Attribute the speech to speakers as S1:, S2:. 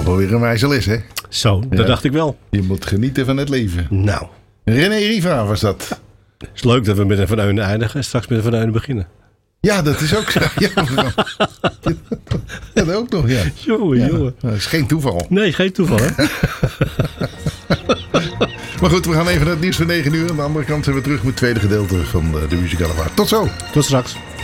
S1: wel weer een wijze les, hè?
S2: Zo, dat dacht ik wel.
S1: Je moet genieten van het leven.
S2: Nou.
S1: René Riva was dat.
S2: Het is leuk dat we met een Van Eunen eindigen en straks met een Van Eunen beginnen.
S1: Ja, dat is ook zo. Ja, dat ook nog, ja.
S2: Jongen.
S1: Dat is geen toeval.
S2: Nee, geen toeval, hè?
S1: Maar goed, we gaan even naar het nieuws van 9 uur. Aan de andere kant zijn we terug met het tweede gedeelte van de muzikale waard. Tot zo.
S2: Tot straks.